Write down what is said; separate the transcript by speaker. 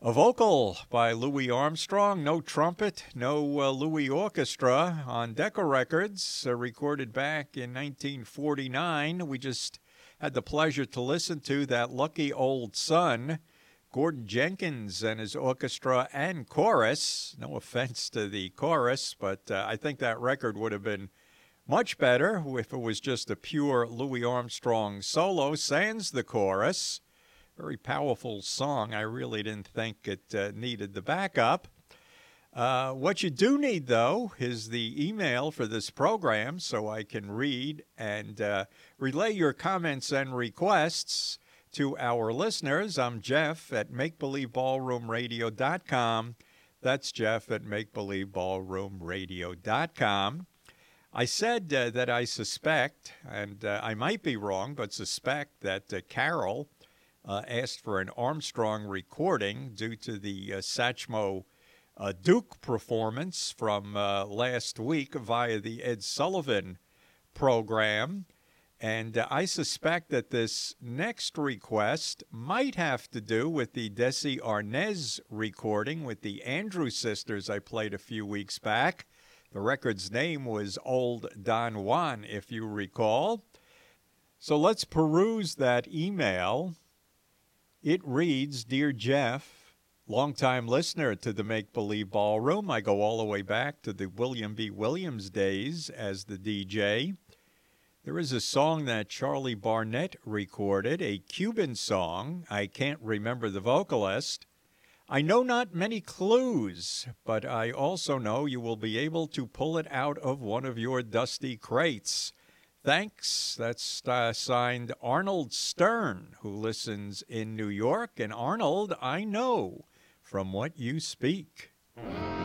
Speaker 1: A vocal by Louis Armstrong, no trumpet, no Louis Orchestra on Decca Records, recorded back in 1949. We just had the pleasure to listen to that lucky old son, Gordon Jenkins, and his orchestra and chorus. No offense to the chorus, but I think that record would have been much better if it was just a pure Louis Armstrong solo, sans the chorus. Very powerful song. I really didn't think it needed the backup. What you do need, though, is the email for this program so I can read and relay your comments and requests to our listeners. I'm Jeff at MakeBelieveBallroomRadio.com. That's Jeff at MakeBelieveBallroomRadio.com. I said that I suspect, and I might be wrong, but suspect that Carol asked for an Armstrong recording due to the Satchmo Duke performance from last week via the Ed Sullivan program. And I suspect that this next request might have to do with the Desi Arnaz recording with the Andrews Sisters I played a few weeks back. The record's name was Old Don Juan, if you recall. So let's peruse that email. It reads, Dear Jeff, longtime listener to the Make Believe Ballroom. I go all the way back to the William B. Williams days as the DJ. There is a song that Charlie Barnett recorded, a Cuban song. I can't remember the vocalist. I know not many clues, but I also know you will be able to pull it out of one of your dusty crates. Thanks. That's signed Arnold Stern, who listens in New York. And Arnold, I know from what you speak.